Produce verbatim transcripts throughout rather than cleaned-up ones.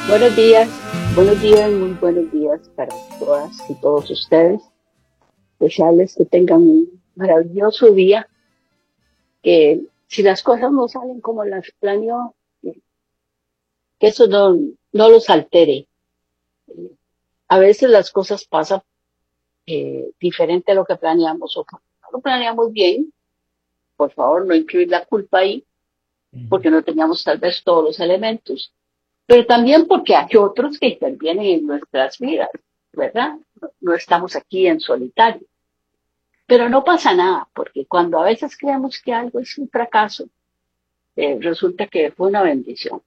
Buenos días, buenos días, muy buenos días para todas y todos ustedes. Desearles que tengan un maravilloso día, que si las cosas no salen como las planeó, que eso no, no los altere. A veces las cosas pasan eh, diferente a lo que planeamos o no lo planeamos bien. Por favor, no incluir la culpa ahí, porque no teníamos tal vez todos los elementos. Pero también porque hay otros que intervienen en nuestras vidas, ¿verdad? No, no estamos aquí en solitario. Pero no pasa nada, porque cuando a veces creemos que algo es un fracaso, eh, resulta que fue una bendición,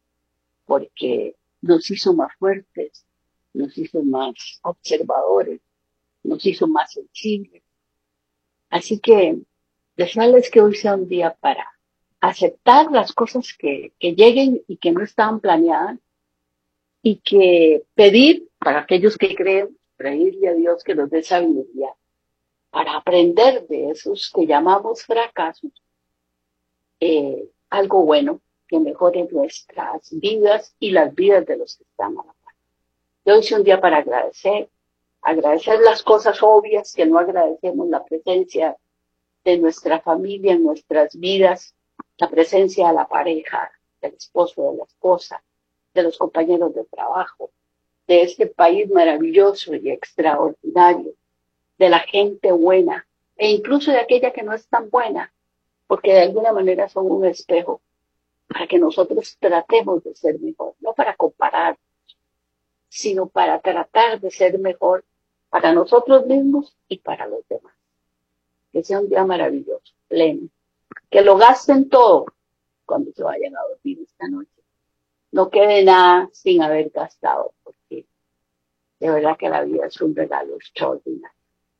porque nos hizo más fuertes, nos hizo más observadores, nos hizo más sensibles. Así que desearles que hoy sea un día para aceptar las cosas que, que lleguen y que no estaban planeadas, y que pedir para aquellos que creen, pedirle a Dios que nos dé sabiduría para aprender de esos que llamamos fracasos, eh, algo bueno que mejore nuestras vidas y las vidas de los que están a la par. Hoy es un día para agradecer, agradecer las cosas obvias que no agradecemos, la presencia de nuestra familia en nuestras vidas, la presencia de la pareja, del esposo, de la esposa, de los compañeros de trabajo, de este país maravilloso y extraordinario, de la gente buena, e incluso de aquella que no es tan buena, porque de alguna manera son un espejo para que nosotros tratemos de ser mejor, no para comparar, sino para tratar de ser mejor para nosotros mismos y para los demás. Que sea un día maravilloso, pleno, que lo gasten todo cuando se vayan a dormir esta noche. No quede nada sin haber gastado, porque de verdad que la vida es un regalo extraordinario.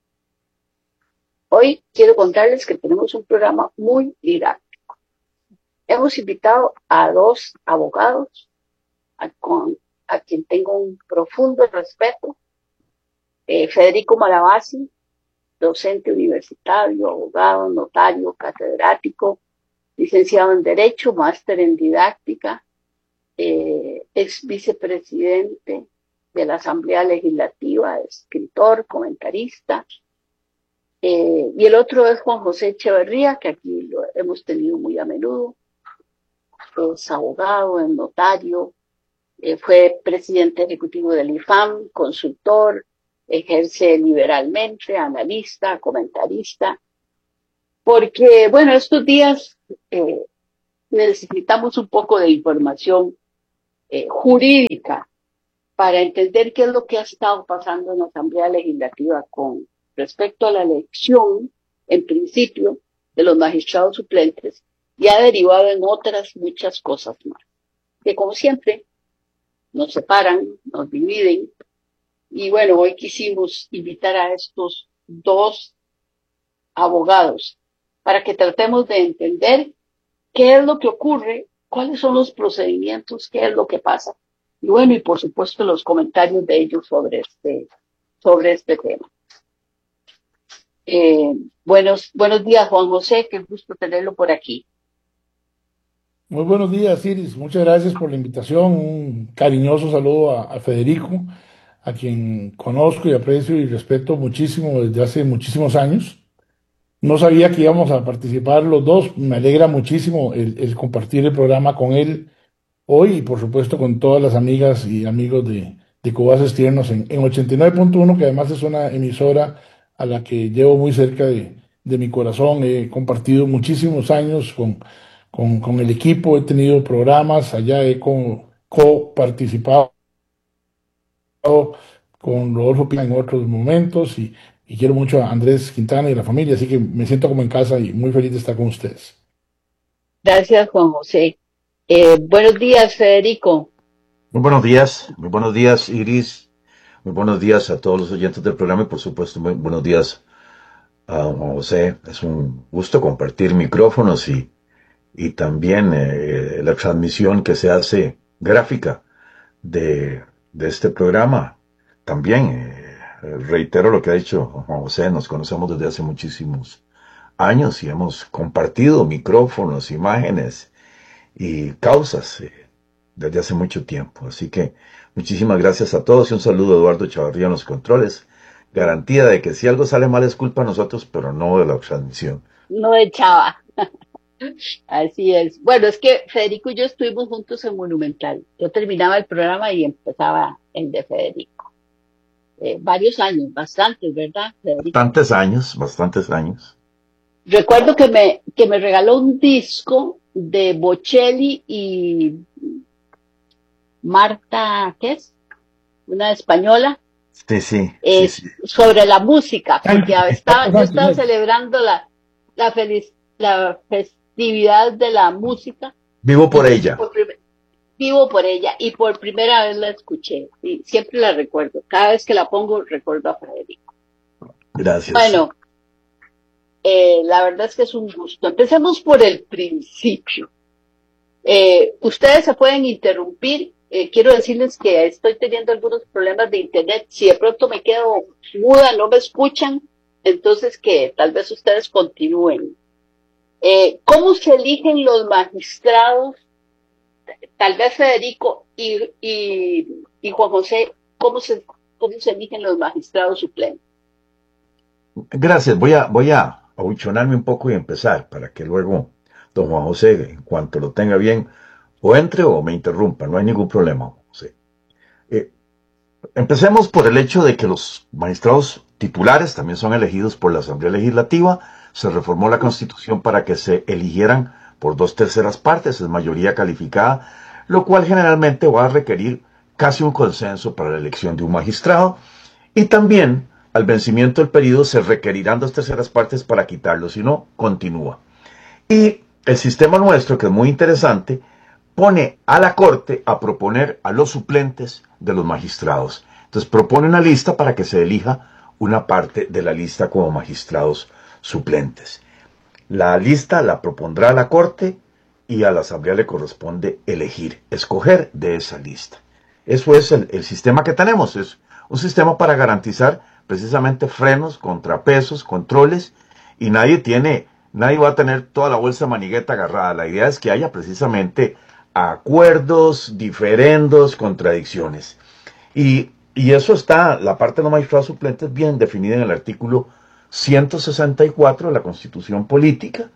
Hoy quiero contarles que tenemos un programa muy didáctico. Hemos invitado a dos abogados a, con, a quien tengo un profundo respeto. Eh, Federico Malavasi, docente universitario, abogado, notario, catedrático, licenciado en Derecho, máster en Didáctica, eh, ex vicepresidente de la Asamblea Legislativa, escritor, comentarista. Eh, y el otro es Juan José Echeverría, que aquí lo hemos tenido muy a menudo. Es abogado, es notario, eh, fue presidente ejecutivo del I F A M, consultor, ejerce liberalmente, analista, comentarista. Porque, bueno, estos días eh, necesitamos un poco de información eh, jurídica para entender qué es lo que ha estado pasando en la Asamblea Legislativa con respecto a la elección, en principio, de los magistrados suplentes, y ha derivado en otras muchas cosas más, que como siempre nos separan, nos dividen. Y bueno, hoy quisimos invitar a estos dos abogados para que tratemos de entender qué es lo que ocurre, cuáles son los procedimientos, qué es lo que pasa. Y bueno, y por supuesto los comentarios de ellos sobre este, sobre este tema. Eh, buenos, buenos días, Juan José, qué gusto tenerlo por aquí. Muy buenos días, Iris. Muchas gracias por la invitación. Un cariñoso saludo a, a Federico, a quien conozco y aprecio y respeto muchísimo desde hace muchísimos años. No sabía que íbamos a participar los dos. Me alegra muchísimo el, el compartir el programa con él hoy y por supuesto con todas las amigas y amigos de, de Cubaces Tiernos en, en ochenta y nueve punto uno, que además es una emisora a la que llevo muy cerca de, de mi corazón. He compartido muchísimos años con, con, con el equipo, he tenido programas, allá he co- co-participado con Rodolfo Pina en otros momentos y, y quiero mucho a Andrés Quintana y a la familia, así que me siento como en casa y muy feliz de estar con ustedes. Gracias, Juan José. Eh, buenos días, Federico. Muy buenos días, muy buenos días, Iris. Muy buenos días a todos los oyentes del programa y por supuesto muy buenos días a Juan José. Es un gusto compartir micrófonos y, y también eh, la transmisión que se hace gráfica de, de este programa. También eh, reitero lo que ha dicho Juan José, nos conocemos desde hace muchísimos años y hemos compartido micrófonos, imágenes y causas. Eh, desde hace mucho tiempo. Así que muchísimas gracias a todos y un saludo a Eduardo Chavarría en los controles. Garantía de que si algo sale mal es culpa de nosotros, pero no de la transmisión. No de Chava. Así es. Bueno, es que Federico y yo estuvimos juntos en Monumental. Yo terminaba el programa y empezaba el de Federico. Eh, varios años, bastantes, ¿verdad, Federico? Bastantes años, bastantes años. Recuerdo que me, que me regaló un disco de Bocelli y Marta, ¿qué es? Una española. Sí, sí, eh, sí, sí. Sobre la música, porque Sánchez, estaba, yo estaba Sánchez. celebrando la, la, feliz, la festividad de la música. Vivo por ella. Por primer, vivo por ella y por primera vez la escuché y siempre la recuerdo. Cada vez que la pongo recuerdo a Federico. Gracias. Bueno, eh, la verdad es que es un gusto. Empecemos por el principio. Eh, ustedes se pueden interrumpir. Eh, quiero decirles que estoy teniendo algunos problemas de internet. Si de pronto me quedo muda, no me escuchan, entonces que tal vez ustedes continúen. Eh, ¿Cómo se eligen los magistrados? Tal vez Federico y, y, y Juan José, ¿cómo se, cómo se eligen los magistrados suplentes? Gracias. Voy a, voy a abuchonarme un poco y empezar para que luego don Juan José, en cuanto lo tenga bien, o entre o me interrumpa. No hay ningún problema, José. Eh, empecemos por el hecho de que los magistrados titulares también son elegidos por la Asamblea Legislativa. Se reformó la Constitución para que se eligieran por dos terceras partes, es mayoría calificada, lo cual generalmente va a requerir casi un consenso para la elección de un magistrado. Y también, al vencimiento del periodo, se requerirán dos terceras partes para quitarlo, si no, continúa. Y el sistema nuestro, que es muy interesante, pone a la Corte a proponer a los suplentes de los magistrados. Entonces propone una lista para que se elija una parte de la lista como magistrados suplentes. La lista la propondrá la Corte y a la Asamblea le corresponde elegir, escoger de esa lista. Eso es el, el sistema que tenemos. Es un sistema para garantizar precisamente frenos, contrapesos, controles, y nadie tiene, nadie va a tener toda la bolsa manigueta agarrada. La idea es que haya precisamente acuerdos, diferendos, contradicciones. Y, y eso está, la parte de los magistrados suplentes, bien definida en el artículo ciento sesenta y cuatro de la Constitución Política,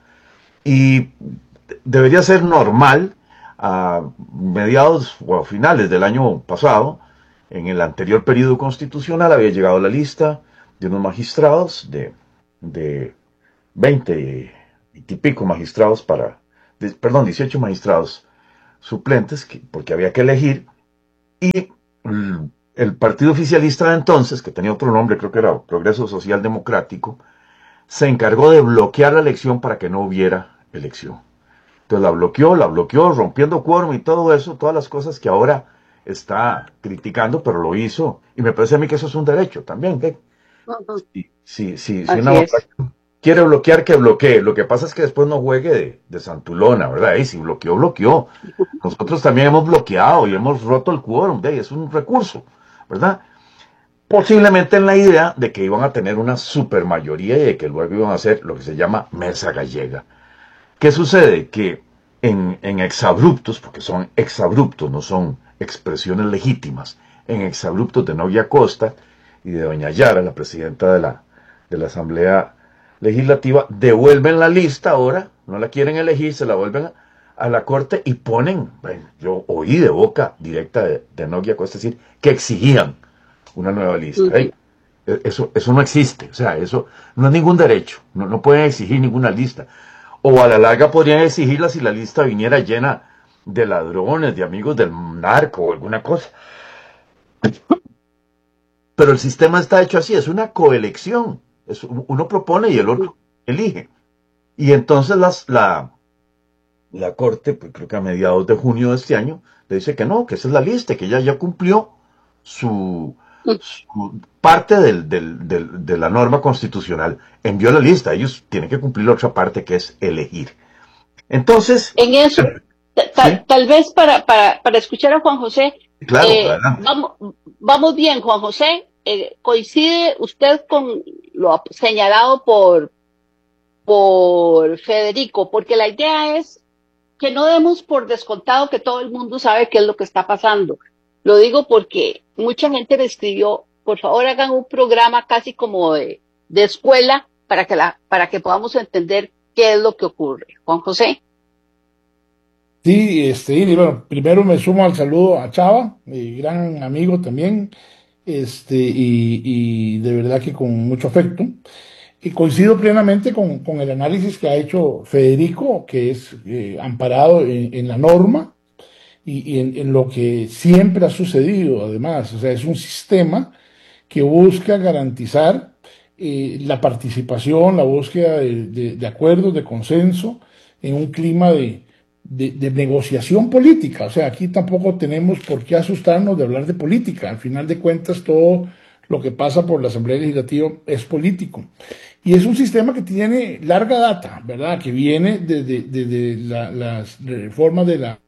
y debería ser normal. A mediados o a finales del año pasado, en el anterior periodo constitucional, había llegado la lista de unos magistrados, de, de veinte y pico magistrados para, de, perdón, dieciocho magistrados suplentes, que, porque había que elegir, y el, el partido oficialista de entonces, que tenía otro nombre, creo que era Progreso Social Democrático, se encargó de bloquear la elección para que no hubiera elección. Entonces la bloqueó, la bloqueó, rompiendo quórum y todo eso, todas las cosas que ahora está criticando, pero lo hizo, y me parece a mí que eso es un derecho también, ¿eh? Uh-huh. Si, si, si, si Así una es. quiere bloquear, que bloquee. Lo que pasa es que después no juegue de, de santulona, ¿verdad? Y si bloqueó, bloqueó. Nosotros también hemos bloqueado y hemos roto el quórum, ¿eh? Es un recurso, ¿verdad? Posiblemente en la idea de que iban a tener una supermayoría y de que luego iban a hacer lo que se llama mesa gallega. ¿Qué sucede? Que en, en exabruptos, porque son exabruptos, no son expresiones legítimas, en exabruptos de Novia Costa y de doña Yara, la presidenta de la, de la Asamblea Legislativa, devuelven la lista ahora, no la quieren elegir, se la vuelven a, a la Corte y ponen, bueno, yo oí de boca directa de, de Novia Costa decir que exigían una nueva lista. Uh-huh. Hey, eso, eso no existe, o sea, eso no es ningún derecho, no, no pueden exigir ninguna lista. O a la larga podrían exigirla si la lista viniera llena de ladrones, de amigos del narco o alguna cosa. Pero el sistema está hecho así, es una coelección. Es, uno propone y el otro elige. Y entonces las, la, la Corte, pues creo que a mediados de junio de este año, le dice que no, que esa es la lista, que ella ya cumplió su, su parte del, del, del, de la norma constitucional. Envió la lista, ellos tienen que cumplir la otra parte, que es elegir. Entonces... En eso, tal, ¿sí? tal vez para, para, para escuchar a Juan José, claro, eh, vamos, vamos bien, Juan José, eh, coincide usted con lo señalado por, por Federico, porque la idea es que no demos por descontado que todo el mundo sabe qué es lo que está pasando. Lo digo porque mucha gente me escribió, por favor hagan un programa casi como de, de escuela para que, la, para que podamos entender qué es lo que ocurre. Juan José. Sí, este, y bueno, primero me sumo al saludo a Chava, mi gran amigo también, este, y, y de verdad que con mucho afecto. Y coincido plenamente con, con el análisis que ha hecho Federico, que es eh, amparado en, en la norma y, y en, en lo que siempre ha sucedido, además. O sea, es un sistema que busca garantizar eh, la participación, la búsqueda de, de- de acuerdos, de consenso, en un clima de, de- de negociación política. O sea, aquí tampoco tenemos por qué asustarnos de hablar de política. Al final de cuentas, todo lo que pasa por la Asamblea Legislativa es político. Y es un sistema que tiene larga data, ¿verdad? Que viene desde, desde la- las reformas de la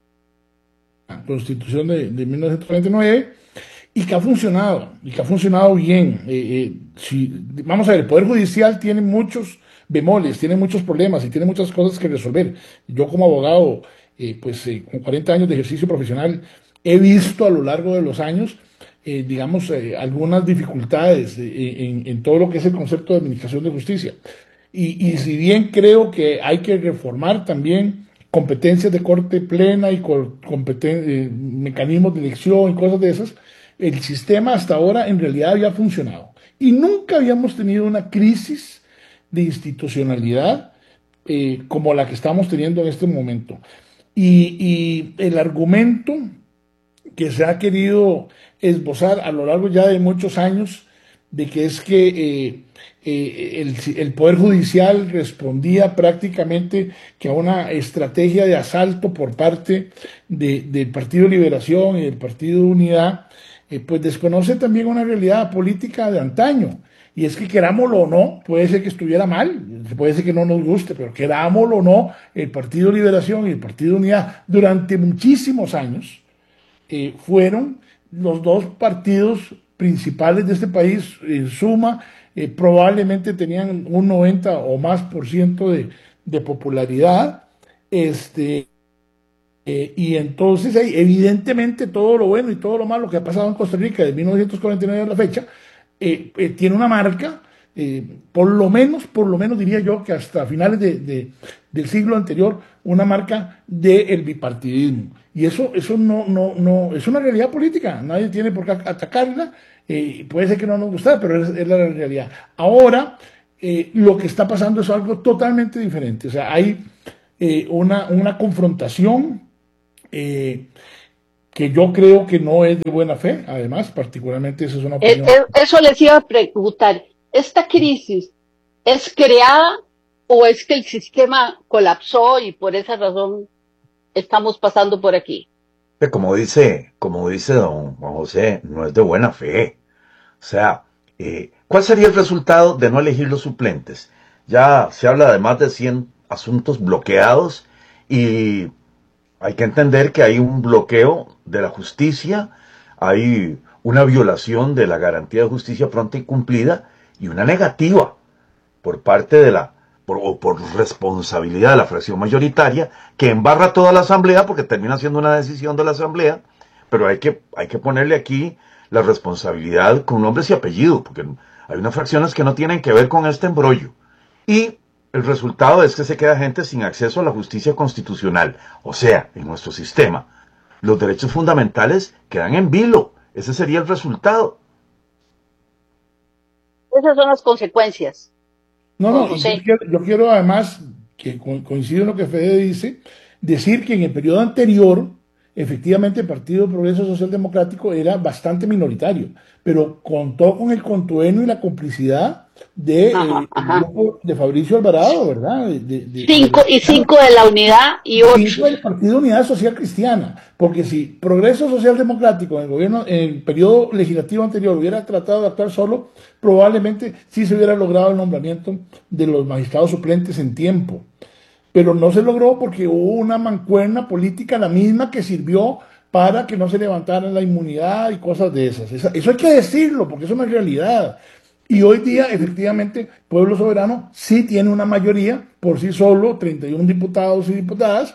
Constitución de, de mil novecientos cuarenta y nueve y que ha funcionado, y que ha funcionado bien. Eh, eh, si, vamos a ver, el Poder Judicial tiene muchos bemoles, tiene muchos problemas y tiene muchas cosas que resolver. Yo como abogado, eh, pues eh, con cuarenta años de ejercicio profesional, he visto a lo largo de los años, eh, digamos, eh, algunas dificultades eh, en, en todo lo que es el concepto de administración de justicia. Y, y si bien creo que hay que reformar también competencias de corte plena y cor- competen- eh, mecanismos de elección y cosas de esas, el sistema hasta ahora en realidad había funcionado. Y nunca habíamos tenido una crisis de institucionalidad eh, como la que estamos teniendo en este momento. Y, y el argumento que se ha querido esbozar a lo largo ya de muchos años de que es que eh, eh, el, el Poder Judicial respondía prácticamente que a una estrategia de asalto por parte de- del Partido Liberación y del Partido Unidad, eh, pues desconoce también una realidad política de antaño. Y es que querámoslo o no, puede ser que estuviera mal, puede ser que no nos guste, pero querámoslo o no, el Partido Liberación y el Partido Unidad durante muchísimos años eh, fueron los dos partidos principales de este país. En suma, eh, probablemente tenían un noventa o más por ciento de, de popularidad. Este, eh, y entonces, eh, evidentemente, todo lo bueno y todo lo malo que ha pasado en Costa Rica de mil novecientos cuarenta y nueve a la fecha, eh, eh, tiene una marca, eh, por lo menos, por lo menos diría yo que hasta finales de, de- del siglo anterior, una marca del bipartidismo. Y eso, eso no, no, no, es una realidad política, nadie tiene por qué atacarla, eh, puede ser que no nos guste, pero es, es la realidad. Ahora, eh, lo que está pasando es algo totalmente diferente, o sea, hay eh, una, una confrontación eh, que yo creo que no es de buena fe, además, particularmente esa es una Eh, opinión. eh, Eso les iba a preguntar. ¿Esta crisis es creada o es que el sistema colapsó y por esa razón estamos pasando por aquí? Que Como dice, como dice don Juan José, no es de buena fe. O sea, eh, ¿cuál sería el resultado de no elegir los suplentes? Ya se habla de más de cien asuntos bloqueados y hay que entender que hay un bloqueo de la justicia, hay una violación de la garantía de justicia pronta y cumplida y una negativa por parte de la, por, o por responsabilidad de la fracción mayoritaria, que embarra toda la asamblea porque termina siendo una decisión de la asamblea, pero hay que, hay que ponerle aquí la responsabilidad con nombres y apellidos, porque hay unas fracciones que no tienen que ver con este embrollo. Y el resultado es que se queda gente sin acceso a la justicia constitucional, o sea, en nuestro sistema. Los derechos fundamentales quedan en vilo. Ese sería el resultado. Esas son las consecuencias, No, Juan no, y yo José. quiero, yo quiero además, que co- coincido en lo que Fede dice, decir que en el periodo anterior, efectivamente, el Partido Progreso Social Democrático era bastante minoritario, pero contó con el contueno y la complicidad de, Ajá, eh, el ajá. grupo de Fabricio Alvarado, ¿verdad? De, de- de- de Cinco los y cristianos, cinco de la unidad y y ocho. cinco del Partido Unidad Social Cristiana, porque si Progreso Social Democrático en el gobierno, en el periodo legislativo anterior hubiera tratado de actuar solo, probablemente sí se hubiera logrado el nombramiento de los magistrados suplentes en tiempo, pero no se logró porque hubo una mancuerna política, la misma que sirvió para que no se levantara la inmunidad y cosas de esas. Esa- Eso hay que decirlo, porque es una realidad. Y hoy día, efectivamente, Pueblo Soberano sí tiene una mayoría por sí solo, treinta y uno diputados y diputadas,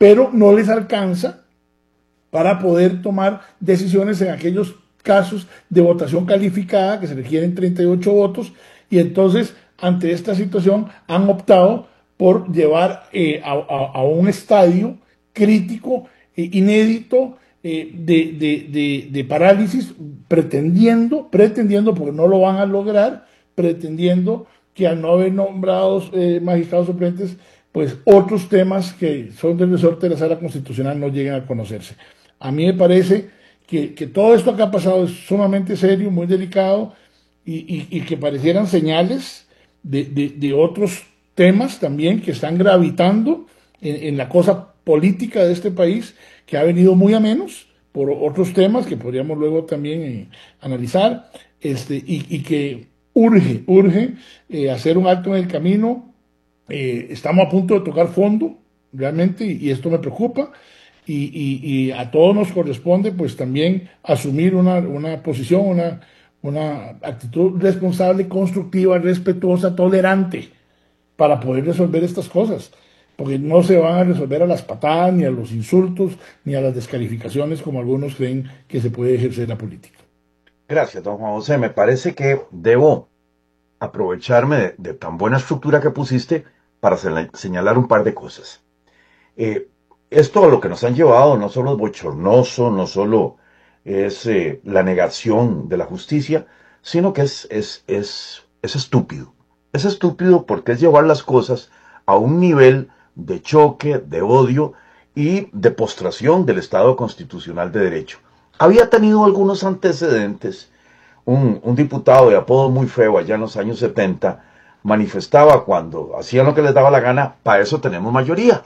pero no les alcanza para poder tomar decisiones en aquellos casos de votación calificada que se requieren treinta y ocho votos, y entonces ante esta situación han optado por llevar eh, a, a, a un estadio crítico, eh, inédito, eh, de, de, de, de parálisis, pretendiendo, pretendiendo, porque no lo van a lograr, pretendiendo que al no haber nombrados eh, magistrados suplentes, pues otros temas que son del resorte de la Sala Constitucional no lleguen a conocerse. A mí me parece que, que todo esto que ha pasado es sumamente serio, muy delicado, y, y, y que parecieran señales de, de, de otros temas también que están gravitando en, en la cosa política de este país, que ha venido muy a menos por otros temas que podríamos luego también eh, analizar, este, y, y que urge, urge eh, hacer un alto en el camino. Eh, estamos a punto de tocar fondo, realmente, y, y esto me preocupa, y, y, y a todos nos corresponde pues también asumir una, una posición, una, una actitud responsable, constructiva, respetuosa, tolerante, para poder resolver estas cosas, porque no se van a resolver a las patadas, ni a los insultos, ni a las descalificaciones, como algunos creen que se puede ejercer la política. Gracias, don Juan José. Me parece que debo aprovecharme de, de tan buena estructura que pusiste para señalar un par de cosas. Eh, esto a lo que nos han llevado no solo es bochornoso, no solo es eh, la negación de la justicia, sino que es, es, es, es estúpido. Es estúpido porque es llevar las cosas a un nivel de choque, de odio y de postración del Estado constitucional de derecho. Había tenido algunos antecedentes. Un, un diputado de apodo muy feo allá en los años setenta manifestaba cuando hacían lo que les daba la gana: para eso tenemos mayoría.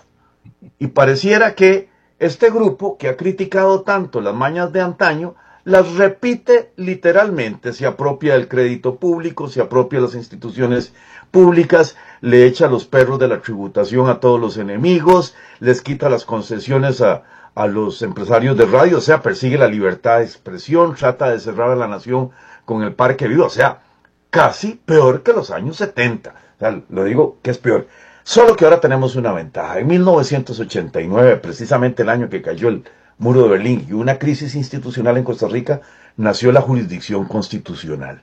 Y pareciera que este grupo que ha criticado tanto las mañas de antaño las repite literalmente, se apropia del crédito público, se apropia de las instituciones públicas, le echa los perros de la tributación a todos los enemigos, les quita las concesiones a, a los empresarios de radio, o sea, persigue la libertad de expresión, trata de cerrar a la nación con el parque vivo, o sea, casi peor que los años setenta. O sea, lo digo que es peor. Solo que ahora tenemos una ventaja. En mil novecientos ochenta y nueve, precisamente el año que cayó el muro de Berlín y una crisis institucional en Costa Rica, nació la jurisdicción constitucional.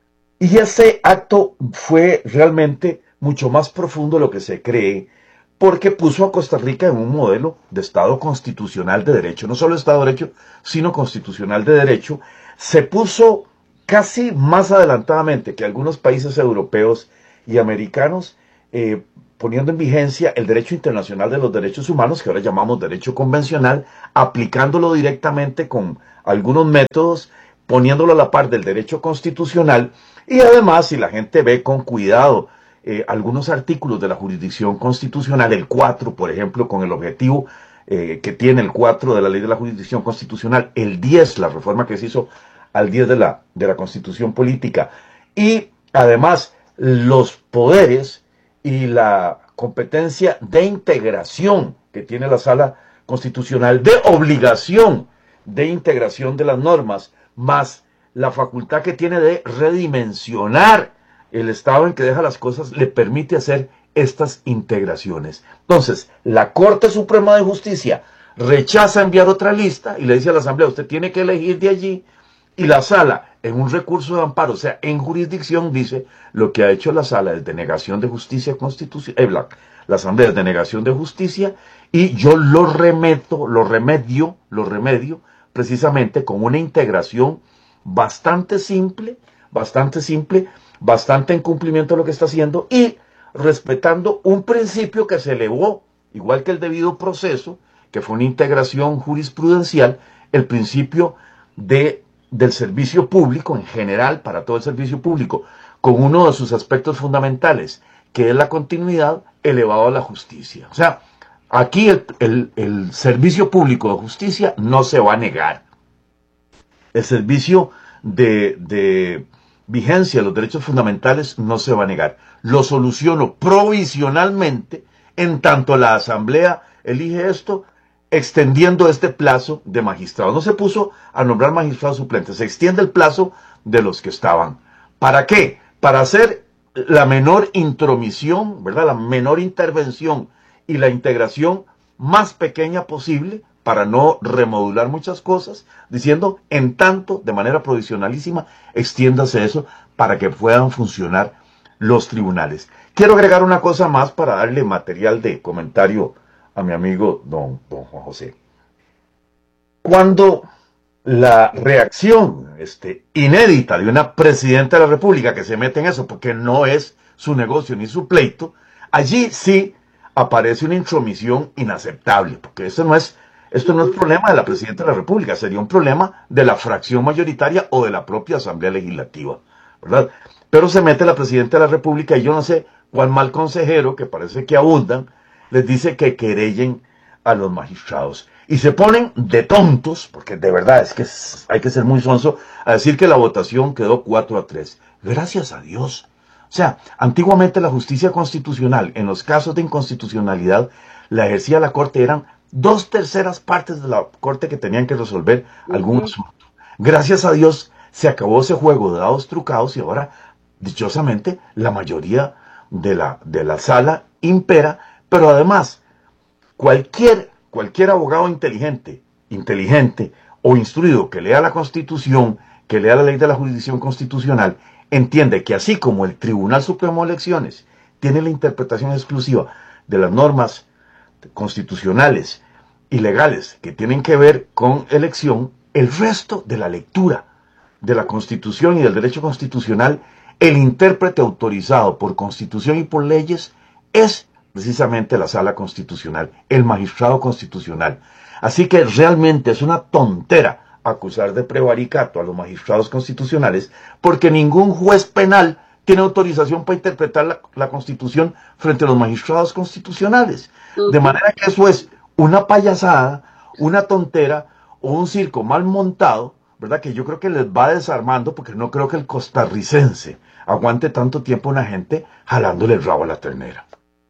Y ese acto fue realmente mucho más profundo de lo que se cree, porque puso a Costa Rica en un modelo de Estado constitucional de derecho. No solo Estado de derecho, sino constitucional de derecho. Se puso casi más adelantadamente que algunos países europeos y americanos, eh, poniendo en vigencia el derecho internacional de los derechos humanos, que ahora llamamos derecho convencional, aplicándolo directamente con algunos métodos, poniéndolo a la par del derecho constitucional. Y además, si la gente ve con cuidado eh, algunos artículos de la jurisdicción constitucional, el cuatro, por ejemplo, con el objetivo eh, que tiene el cuatro de la ley de la jurisdicción constitucional, el diez, la reforma que se hizo al diez de la, de la Constitución Política, y además los poderes y la competencia de integración que tiene la Sala Constitucional, de obligación de integración de las normas, más la facultad que tiene de redimensionar el estado en que deja las cosas, le permite hacer estas integraciones. Entonces, la Corte Suprema de Justicia rechaza enviar otra lista y le dice a la Asamblea: usted tiene que elegir de allí. Y la Sala, en un recurso de amparo, o sea, en jurisdicción, dice: lo que ha hecho la Sala es denegación de justicia constitucional, eh, la, la Asamblea es denegación de justicia, y yo lo remeto, lo remedio, lo remedio, precisamente con una integración bastante simple, bastante simple, bastante en cumplimiento de lo que está haciendo, y respetando un principio que se elevó, igual que el debido proceso, que fue una integración jurisprudencial, el principio de del servicio público en general, para todo el servicio público, con uno de sus aspectos fundamentales, que es la continuidad, elevado a la justicia. O sea, aquí el, el, el servicio público de justicia no se va a negar. El servicio de, de vigencia de los derechos fundamentales no se va a negar. Lo soluciono provisionalmente, en tanto la Asamblea elige esto, extendiendo este plazo de magistrados. No se puso a nombrar magistrados suplentes, se extiende el plazo de los que estaban. ¿Para qué? Para hacer la menor intromisión, ¿verdad? La menor intervención y la integración más pequeña posible para no remodular muchas cosas, diciendo, en tanto, de manera provisionalísima, extiéndase eso para que puedan funcionar los tribunales. Quiero agregar una cosa más para darle material de comentario a mi amigo don, don Juan José. Cuando la reacción este, inédita de una presidenta de la República que se mete en eso porque no es su negocio ni su pleito, allí sí aparece una intromisión inaceptable, porque esto no es, esto no es problema de la presidenta de la República, sería un problema de la fracción mayoritaria o de la propia Asamblea Legislativa, ¿verdad? Pero se mete la presidenta de la República y yo no sé cuál mal consejero, que parece que abundan, les dice que querellen a los magistrados. Y se ponen de tontos, porque de verdad es que es, hay que ser muy sonso, a decir que la votación quedó cuatro a tres. Gracias a Dios. O sea, antiguamente la justicia constitucional, en los casos de inconstitucionalidad, la ejercía la Corte, eran dos terceras partes de la Corte que tenían que resolver algún asunto. Gracias a Dios se acabó ese juego de dados trucados y ahora, dichosamente, la mayoría de la, de la sala impera, pero además, cualquier, cualquier abogado inteligente, inteligente o instruido que lea la Constitución, que lea la ley de la jurisdicción constitucional, entiende que así como el Tribunal Supremo de Elecciones tiene la interpretación exclusiva de las normas constitucionales y legales que tienen que ver con elección, el resto de la lectura de la Constitución y del derecho constitucional, el intérprete autorizado por Constitución y por leyes es precisamente la Sala Constitucional, el magistrado constitucional. Así que realmente es una tontera acusar de prevaricato a los magistrados constitucionales, porque ningún juez penal tiene autorización para interpretar la, la Constitución frente a los magistrados constitucionales. De manera que eso es una payasada, una tontera o un circo mal montado, ¿verdad? Que yo creo que les va desarmando, porque no creo que el costarricense aguante tanto tiempo a una gente jalándole el rabo a la ternera.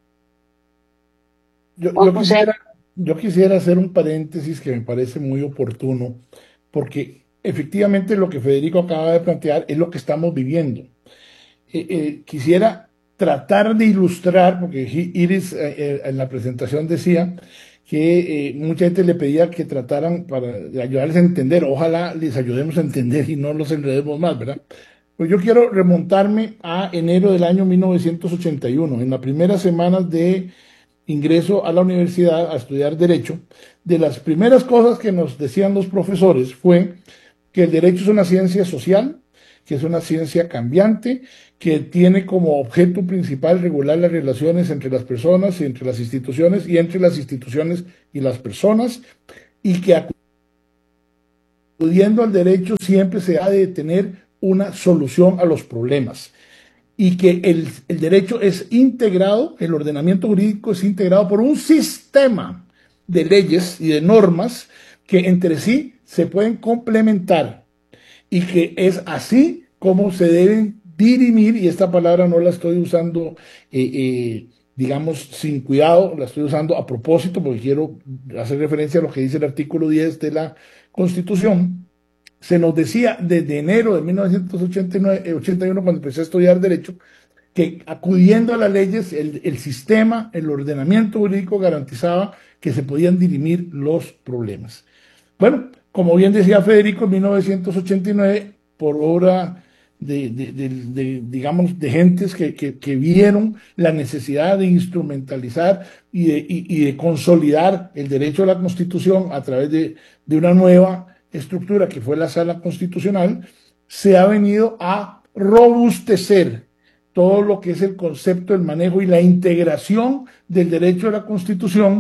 Yo, yo, quisiera, yo quisiera hacer un paréntesis que me parece muy oportuno, porque efectivamente lo que Federico acaba de plantear es lo que estamos viviendo. Eh, eh, quisiera tratar de ilustrar, porque Iris eh, eh, en la presentación decía que eh, mucha gente le pedía que trataran para ayudarles a entender, ojalá les ayudemos a entender y no los enredemos más, ¿verdad? Pues yo quiero remontarme a enero del año mil novecientos ochenta y uno, en las primeras semanas de ingreso a la universidad a estudiar Derecho. De las primeras cosas que nos decían los profesores fue que el derecho es una ciencia social, que es una ciencia cambiante, que tiene como objeto principal regular las relaciones entre las personas y entre las instituciones y entre las instituciones y las personas, y que acudiendo al derecho siempre se ha de tener una solución a los problemas, y que el, el derecho es integrado, el ordenamiento jurídico es integrado por un sistema de leyes y de normas que entre sí se pueden complementar, y que es así como se deben dirimir, y esta palabra no la estoy usando, eh, eh, digamos, sin cuidado, la estoy usando a propósito porque quiero hacer referencia a lo que dice el artículo diez de la Constitución. Se nos decía desde enero de mil novecientos ochenta y nueve, ochenta y uno, cuando empecé a estudiar Derecho, que acudiendo a las leyes, el, el sistema, el ordenamiento jurídico garantizaba que se podían dirimir los problemas. Bueno, como bien decía Federico, en mil novecientos ochenta y nueve, por obra de, de, de, de digamos, de gentes que, que, que vieron la necesidad de instrumentalizar y de, y, y de consolidar el derecho a la Constitución a través de, de una nueva estructura que fue la Sala Constitucional, se ha venido a robustecer todo lo que es el concepto, el manejo y la integración del derecho a la Constitución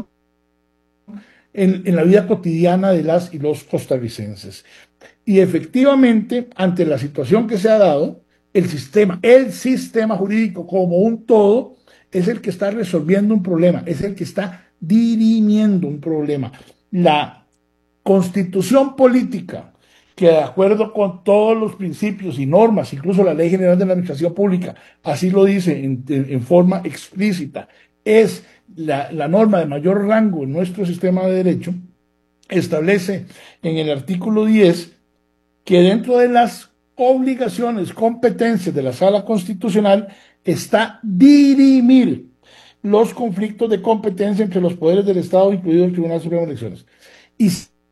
en, en la vida cotidiana de las y los costarricenses. Y efectivamente, ante la situación que se ha dado, el sistema, el sistema jurídico como un todo, es el que está resolviendo un problema, es el que está dirimiendo un problema. La Constitución política, que de acuerdo con todos los principios y normas, incluso la Ley General de la Administración Pública, así lo dice en, en forma explícita, es la, la norma de mayor rango en nuestro sistema de derecho, establece en el artículo diez que dentro de las obligaciones, competencias de la Sala Constitucional está dirimir los conflictos de competencia entre los poderes del Estado, incluido el Tribunal Supremo de Elecciones. Y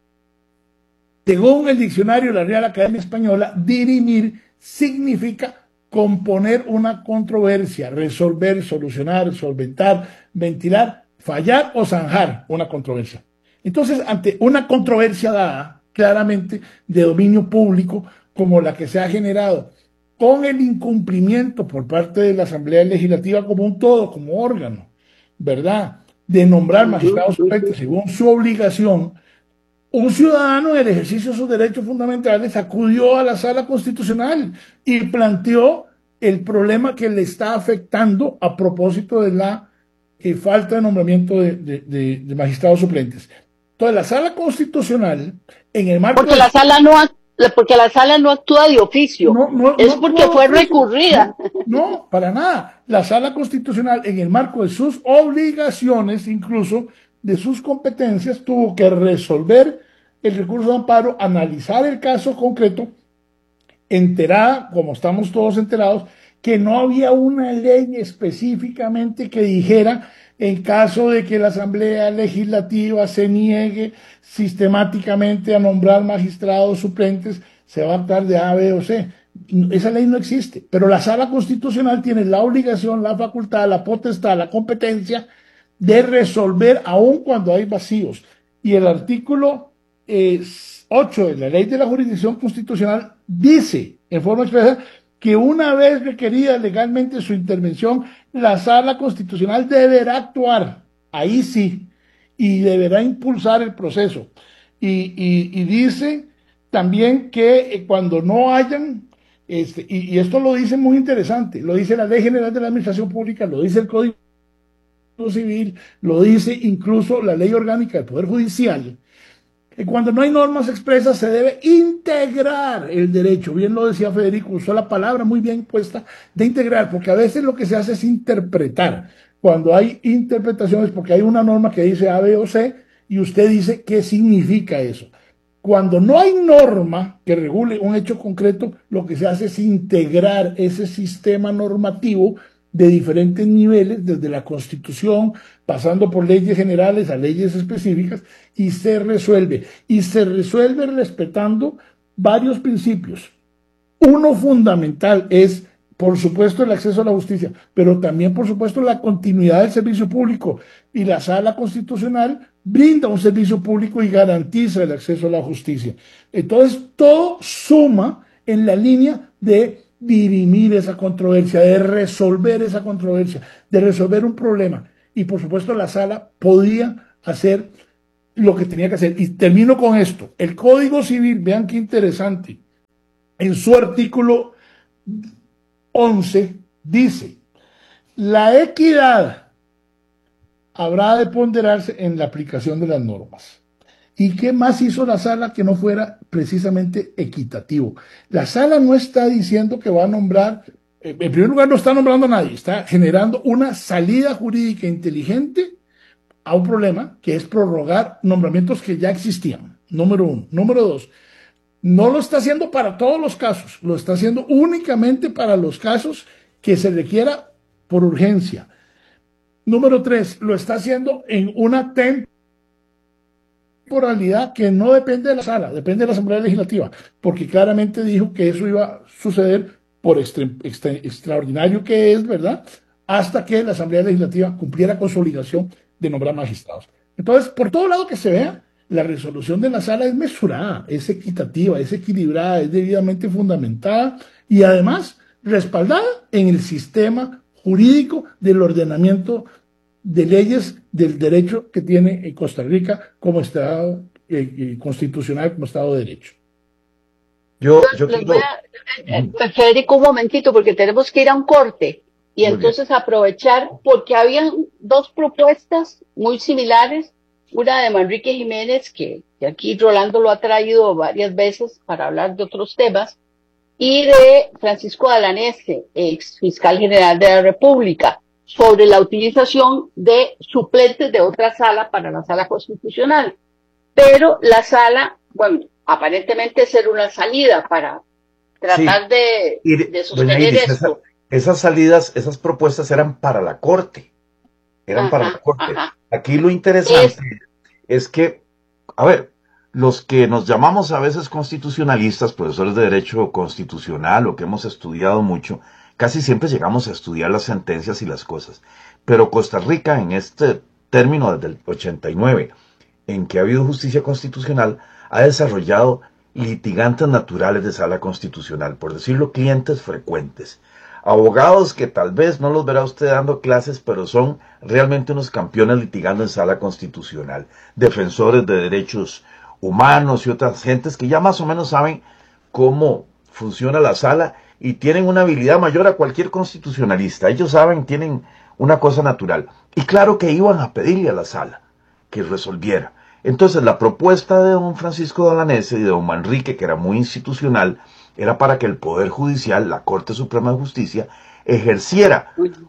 según el diccionario de la Real Academia Española, dirimir significa componer una controversia, resolver, solucionar, solventar, ventilar, fallar o zanjar una controversia. Entonces, ante una controversia dada, claramente de dominio público, como la que se ha generado con el incumplimiento por parte de la Asamblea Legislativa como un todo, como órgano, ¿verdad?, de nombrar magistrados suplentes según su obligación, un ciudadano en el ejercicio de sus derechos fundamentales acudió a la Sala Constitucional y planteó el problema que le está afectando a propósito de la eh, falta de nombramiento de, de, de, de magistrados suplentes. Entonces, la Sala Constitucional, en el marco... Porque de... la sala no porque la sala no actúa de oficio, no, no, es no porque fue recurrida. No, no, para nada. La Sala Constitucional, en el marco de sus obligaciones, incluso de sus competencias, tuvo que resolver el recurso de amparo, analizar el caso concreto, enterada, como estamos todos enterados, que no había una ley específicamente que dijera en caso de que la Asamblea Legislativa se niegue sistemáticamente a nombrar magistrados suplentes, se va a actuar de A, B o C. Esa ley no existe, pero la Sala Constitucional tiene la obligación, la facultad, la potestad, la competencia de resolver aun cuando hay vacíos. Y el artículo eh, ocho de la Ley de la Jurisdicción Constitucional dice en forma expresa que una vez requerida legalmente su intervención, la Sala Constitucional deberá actuar, ahí sí, y deberá impulsar el proceso. Y, y, y dice también que eh, cuando no hayan, este, y, y esto lo dice muy interesante, lo dice la Ley General de la Administración Pública, lo dice el Código Civil, lo dice incluso la Ley Orgánica del Poder Judicial, que cuando no hay normas expresas se debe integrar el derecho. Bien lo decía Federico, usó la palabra muy bien puesta de integrar, porque a veces lo que se hace es interpretar. Cuando hay interpretaciones, porque hay una norma que dice A, B o C, y usted dice qué significa eso. Cuando no hay norma que regule un hecho concreto, lo que se hace es integrar ese sistema normativo de diferentes niveles, desde la Constitución, pasando por leyes generales a leyes específicas, y se resuelve. Y se resuelve respetando varios principios. Uno fundamental es, por supuesto, el acceso a la justicia, pero también, por supuesto, la continuidad del servicio público. Y la Sala Constitucional brinda un servicio público y garantiza el acceso a la justicia. Entonces, todo suma en la línea de dirimir esa controversia, de resolver esa controversia, de resolver un problema. Y por supuesto la sala podía hacer lo que tenía que hacer. Y termino con esto. El Código Civil, vean qué interesante, en su artículo once dice: la equidad habrá de ponderarse en la aplicación de las normas. ¿Y qué más hizo la sala que no fuera precisamente equitativo? La sala no está diciendo que va a nombrar, en primer lugar no está nombrando a nadie, está generando una salida jurídica inteligente a un problema que es prorrogar nombramientos que ya existían, número uno. Número dos, no lo está haciendo para todos los casos, lo está haciendo únicamente para los casos que se requiera por urgencia. Número tres, lo está haciendo en una temporalidad temporalidad que no depende de la sala, depende de la Asamblea Legislativa, porque claramente dijo que eso iba a suceder por extra, extra, extraordinario que es, ¿verdad?, hasta que la Asamblea Legislativa cumpliera con su obligación de nombrar magistrados. Entonces, por todo lado que se vea, la resolución de la sala es mesurada, es equitativa, es equilibrada, es debidamente fundamentada y además respaldada en el sistema jurídico del ordenamiento de leyes del derecho que tiene Costa Rica como Estado eh, constitucional, como Estado de Derecho. Yo, yo Les quiero... voy a, eh, Federico, un momentito, porque tenemos que ir a un corte y muy entonces bien. Aprovechar, porque habían dos propuestas muy similares, una de Manrique Jiménez, que, que aquí Rolando lo ha traído varias veces para hablar de otros temas, y de Francisco Alanese, ex fiscal general de la República, sobre la utilización de suplentes de otra sala para la sala constitucional. Pero la sala, bueno, aparentemente ser una salida para tratar sí. de, y, de sostener Iris, esto. Esa, esas salidas, esas propuestas eran para la Corte. eran Ajá, para la Corte. ajá. Aquí lo interesante Es, es que, a ver, los que nos llamamos a veces constitucionalistas, profesores de Derecho Constitucional o que hemos estudiado mucho, casi siempre llegamos a estudiar las sentencias y las cosas. Pero Costa Rica, en este término desde el ochenta y nueve, en que ha habido justicia constitucional, ha desarrollado litigantes naturales de sala constitucional, por decirlo, clientes frecuentes. Abogados que tal vez no los verá usted dando clases, pero son realmente unos campeones litigando en sala constitucional. Defensores de derechos humanos y otras gentes que ya más o menos saben cómo funciona la sala y tienen una habilidad mayor a cualquier constitucionalista. Ellos saben, tienen una cosa natural. Y claro que iban a pedirle a la sala que resolviera. Entonces la propuesta de don Francisco Dolanese y de don Manrique, que era muy institucional, era para que el Poder Judicial, la Corte Suprema de Justicia, ejerciera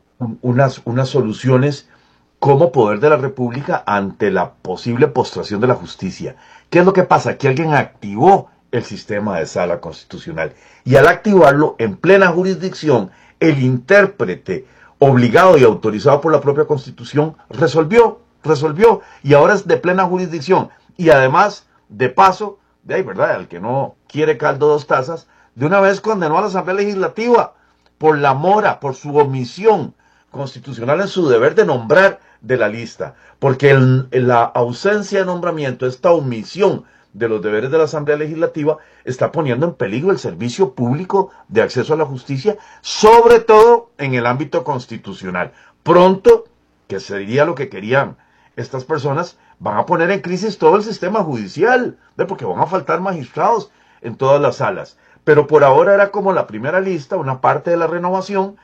unas, unas soluciones como poder de la República ante la posible postración de la justicia. ¿Qué es lo que pasa? Que alguien activó el sistema de sala constitucional y al activarlo en plena jurisdicción, el intérprete obligado y autorizado por la propia Constitución resolvió, resolvió y ahora es de plena jurisdicción y además, de paso, de ahí, ¿verdad? El que no quiere caldo dos tazas, de una vez condenó a la Asamblea Legislativa por la mora, por su omisión constitucional en su deber de nombrar de la lista, porque el, la ausencia de nombramiento, esta omisión de los deberes de la Asamblea Legislativa, está poniendo en peligro el servicio público de acceso a la justicia, sobre todo en el ámbito constitucional. Pronto, que sería lo que querían estas personas, van a poner en crisis todo el sistema judicial, ¿ve? Porque van a faltar magistrados en todas las salas. Pero por ahora era como la primera lista, una parte de la renovación,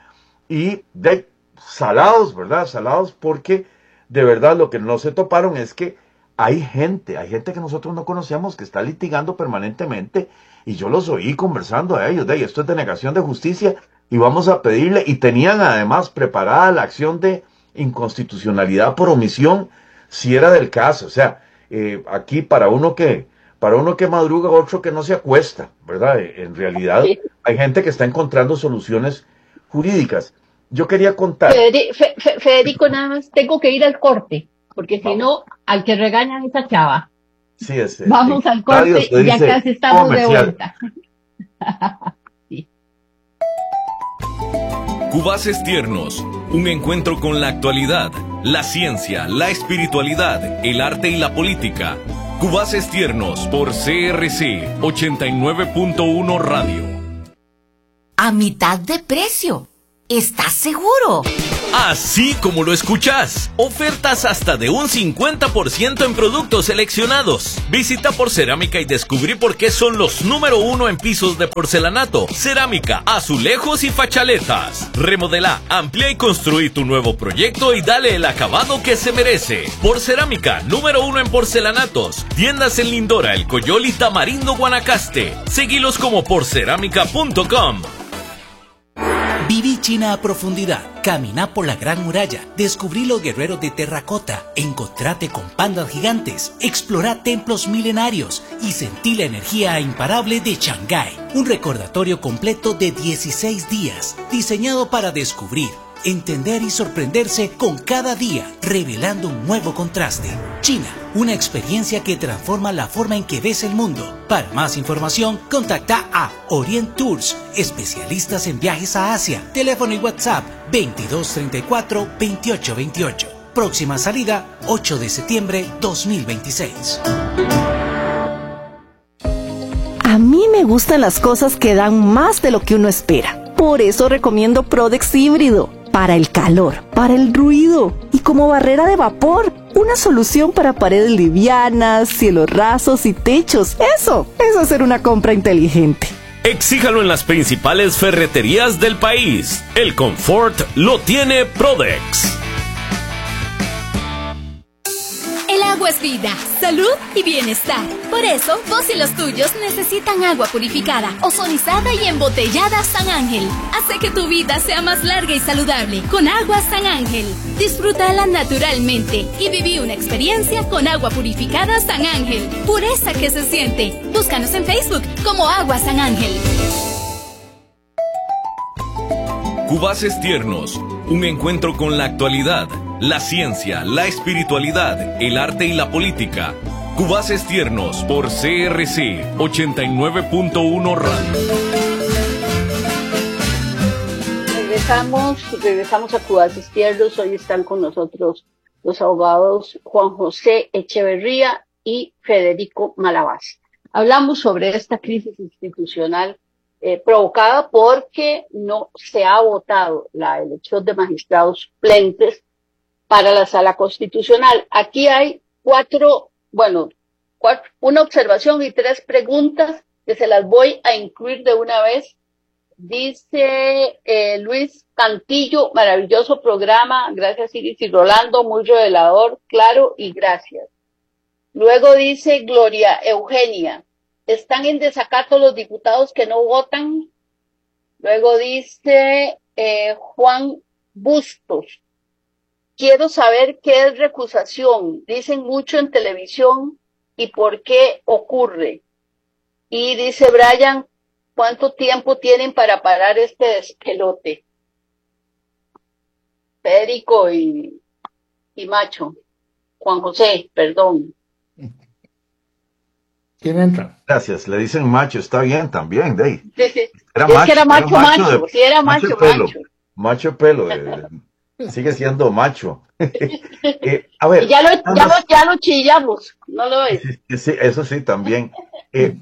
y de salados, ¿verdad? Salados porque de verdad lo que no se toparon es que hay gente, hay gente que nosotros no conocemos que está litigando permanentemente y yo los oí conversando a ellos, de ahí, esto es denegación de justicia y vamos a pedirle, y tenían además preparada la acción de inconstitucionalidad por omisión si era del caso, o sea, eh, aquí para uno que para uno que madruga, otro que no se acuesta, ¿verdad? En realidad hay gente que está encontrando soluciones jurídicas. Yo quería contar. Federico, Federico, nada más tengo que ir al corte, porque si no, al que regañan esa chava. Sí, es, Vamos al corte y ya casi estamos comercial. De vuelta. Sí. Cubaces Tiernos, un encuentro con la actualidad, la ciencia, la espiritualidad, el arte y la política. Cubaces Tiernos por C R C ochenta y nueve punto uno Radio. A mitad de precio. ¿Estás seguro? Así como lo escuchas. Ofertas hasta de un cincuenta por ciento en productos seleccionados. Visita Porcerámica y descubrí por qué son los número uno en pisos de porcelanato, cerámica, azulejos y fachaletas. Remodela, amplía y construí tu nuevo proyecto y dale el acabado que se merece. Porcerámica, número uno en porcelanatos. Tiendas en Lindora, El Coyol y Tamarindo, Guanacaste. Seguilos como porcerámica punto com. Viví China a profundidad, caminá por la Gran Muralla, descubrí los guerreros de terracota, encontrate con pandas gigantes, explorá templos milenarios y sentí la energía imparable de Shanghái. Un recordatorio completo de dieciséis días, diseñado para descubrir, entender y sorprenderse con cada día, revelando un nuevo contraste. China, una experiencia que transforma la forma en que ves el mundo. Para más información, contacta a Orient Tours, especialistas en viajes a Asia. Teléfono y WhatsApp veintidós treinta y cuatro veintiocho veintiocho. Próxima salida ocho de septiembre dos mil veintiséis. A mí me gustan las cosas que dan más de lo que uno espera. Por eso recomiendo Prodex híbrido. Para el calor, para el ruido y como barrera de vapor. Una solución para paredes livianas, cielos rasos y techos. Eso es hacer una compra inteligente. Exíjalo en las principales ferreterías del país. El confort lo tiene Prodex. El agua es vida, salud y bienestar. Por eso, vos y los tuyos necesitan agua purificada, ozonizada y embotellada San Ángel. Hace que tu vida sea más larga y saludable con agua San Ángel. Disfrútala naturalmente y viví una experiencia con agua purificada San Ángel. Pureza que se siente. Búscanos en Facebook como Agua San Ángel. Cubaces Tiernos, un encuentro con la actualidad, la ciencia, la espiritualidad, el arte y la política. Cubaces Tiernos por C R C ochenta y nueve punto uno Radio. Regresamos, regresamos a Cubaces Tiernos. Hoy están con nosotros los abogados Juan José Echeverría y Federico Malavasi. Hablamos sobre esta crisis institucional eh, provocada porque no se ha votado la elección de magistrados suplentes para la Sala Constitucional. Aquí hay cuatro, bueno, cuatro, una observación y tres preguntas que se las voy a incluir de una vez. Dice eh, Luis Cantillo, maravilloso programa, gracias Iris y Rolando, muy revelador, claro y gracias. Luego dice Gloria Eugenia, ¿están en desacato los diputados que no votan? Luego dice eh, Juan Bustos, quiero saber qué es recusación, dicen mucho en televisión y por qué ocurre. Y dice Brian, ¿cuánto tiempo tienen para parar este despelote? Federico y, y Macho. Juan José, perdón. ¿Quién entra? Gracias, le dicen macho, está bien también, Dey. Sí, sí. Era es macho, que era macho, era macho, macho. de, Sí, era macho, macho pelo. macho. Macho pelo, eh, sigue siendo macho. eh, a ver. Y ya lo, ya, lo, ya lo chillamos, ¿no lo ves? Sí, sí, eso sí, también. Eh,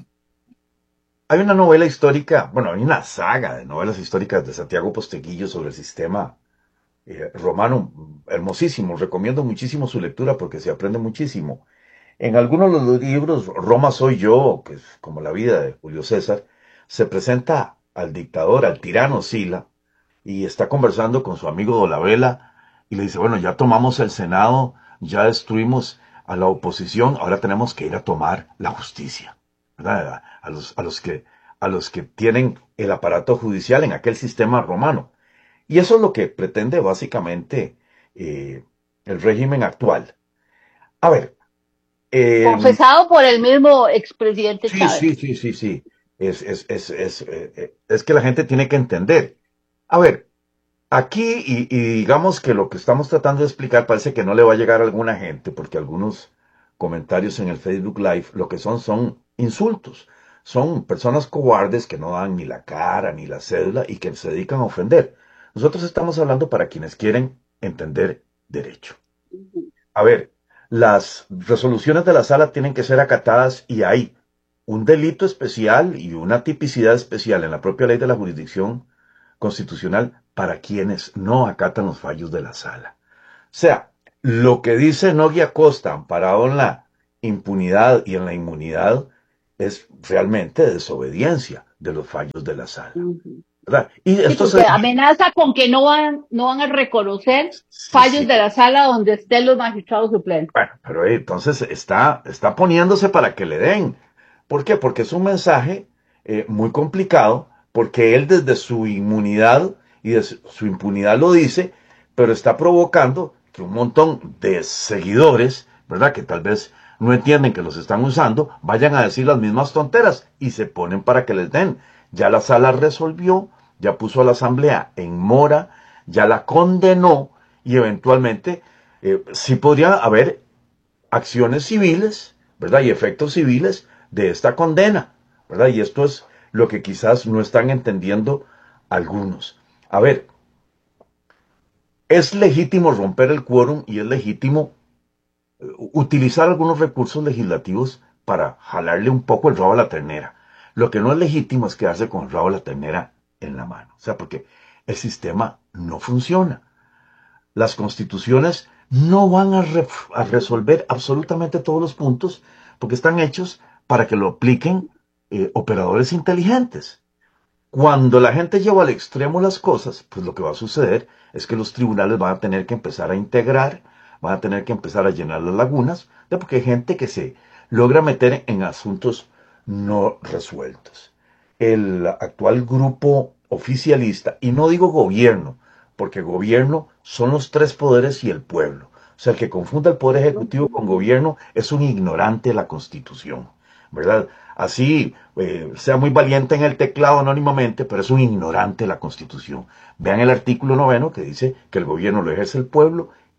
hay una novela histórica, bueno, hay una saga de novelas históricas de Santiago Posteguillo sobre el sistema eh, romano, hermosísimo. Recomiendo muchísimo su lectura porque se aprende muchísimo. En algunos de los libros, Roma soy yo, que es como la vida de Julio César, se presenta al dictador, al tirano Sila, y está conversando con su amigo Dolabella, y le dice, bueno, ya tomamos el Senado, ya destruimos a la oposición, ahora tenemos que ir a tomar la justicia, ¿verdad? A los, a los que, a los que tienen el aparato judicial en aquel sistema romano. Y eso es lo que pretende básicamente eh, el régimen actual. A ver, Eh, confesado por el mismo expresidente sí, Chávez. Sí, sí, sí, sí. Es, es, es, es, eh, es que la gente tiene que entender. A ver, aquí, y, y digamos que lo que estamos tratando de explicar parece que no le va a llegar a alguna gente, porque algunos comentarios en el Facebook Live lo que son son insultos. Son personas cobardes que no dan ni la cara ni la cédula y que se dedican a ofender. Nosotros estamos hablando para quienes quieren entender derecho. A ver, las resoluciones de la sala tienen que ser acatadas y hay un delito especial y una tipicidad especial en la propia ley de la jurisdicción constitucional para quienes no acatan los fallos de la sala. O sea, lo que dice Nogui Acosta, amparado en la impunidad y en la inmunidad, es realmente desobediencia de los fallos de la sala. ¿Verdad? Y Sí, esto porque se... amenaza con que no van, no van a reconocer fallos sí. de la sala donde estén los magistrados suplentes. Bueno, pero eh, entonces está, está poniéndose para que le den. ¿Por qué? Porque es un mensaje eh, muy complicado, porque él desde su inmunidad y de su, su impunidad lo dice, pero está provocando que un montón de seguidores, ¿verdad?, que tal vez no entienden que los están usando, vayan a decir las mismas tonteras y se ponen para que les den. Ya la sala resolvió, ya puso a la asamblea en mora, ya la condenó y eventualmente eh, sí podría haber acciones civiles, ¿verdad? Y efectos civiles de esta condena, ¿verdad? Y esto es lo que quizás no están entendiendo algunos. A ver, es legítimo romper el quórum y es legítimo eh, utilizar algunos recursos legislativos para jalarle un poco el rabo a la ternera. Lo que no es legítimo es quedarse con el rabo de la ternera en la mano. O sea, porque el sistema no funciona. Las constituciones no van a, re a resolver absolutamente todos los puntos porque están hechos para que lo apliquen eh, operadores inteligentes. Cuando la gente lleva al extremo las cosas, pues lo que va a suceder es que los tribunales van a tener que empezar a integrar, van a tener que empezar a llenar las lagunas, ¿de? Porque hay gente que se logra meter en asuntos no resueltos. El actual grupo oficialista, y no digo gobierno, porque gobierno son los tres poderes y el pueblo. O sea, el que confunda el poder ejecutivo con gobierno es un ignorante de la Constitución, ¿verdad? Así, eh, sea muy valiente en el teclado anónimamente, pero es un ignorante de la Constitución. Vean el artículo noveno que dice que el gobierno lo ejerce el pueblo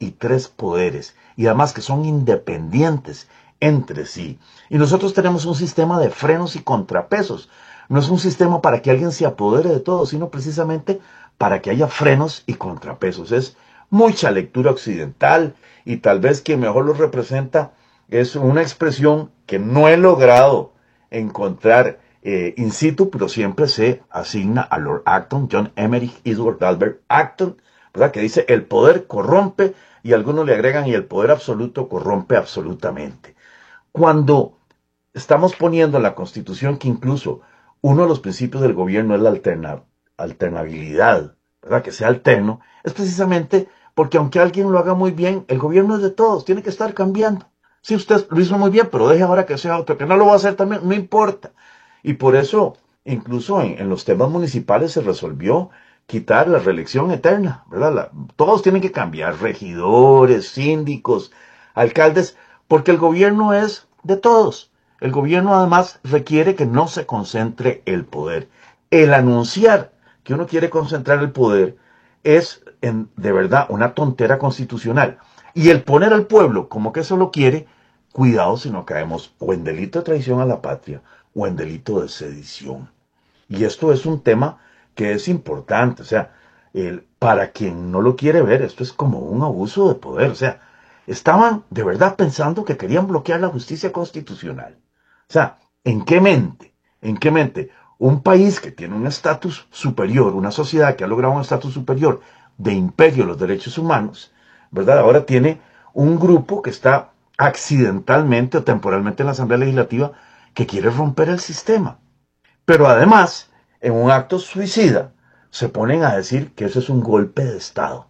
y tres poderes, y además que son independientes entre sí. Y nosotros tenemos un sistema de frenos y contrapesos. No es un sistema para que alguien se apodere de todo, sino precisamente para que haya frenos y contrapesos. Es mucha lectura occidental, y tal vez quien mejor lo representa es una expresión que no he logrado encontrar eh, in situ, pero siempre se asigna a Lord Acton, John Emerich Edward Albert Acton, ¿verdad? Que dice: el poder corrompe, y algunos le agregan: y el poder absoluto corrompe absolutamente. Cuando estamos poniendo en la Constitución que incluso uno de los principios del gobierno es la alterna, alternabilidad, ¿verdad? Que sea alterno, es precisamente porque aunque alguien lo haga muy bien, el gobierno es de todos, tiene que estar cambiando. Sí, usted lo hizo muy bien, pero deje ahora que sea otro, que no lo va a hacer también, no importa. Y por eso, incluso en, en los temas municipales se resolvió quitar la reelección eterna, ¿verdad? La, todos tienen que cambiar, regidores, síndicos, alcaldes, porque el gobierno es de todos. El gobierno además requiere que no se concentre el poder. El anunciar que uno quiere concentrar el poder es en, de verdad una tontera constitucional. Y el poner al pueblo como que eso lo quiere, cuidado si no caemos o en delito de traición a la patria o en delito de sedición. Y esto es un tema que es importante, o sea, el, para quien no lo quiere ver, esto es como un abuso de poder, o sea, estaban de verdad pensando que querían bloquear la justicia constitucional. O sea, ¿en qué mente? ¿En qué mente? Un país que tiene un estatus superior, una sociedad que ha logrado un estatus superior de imperio de los derechos humanos, ¿verdad? Ahora tiene un grupo que está accidentalmente o temporalmente en la Asamblea Legislativa que quiere romper el sistema. Pero además, en un acto suicida, se ponen a decir que eso es un golpe de Estado.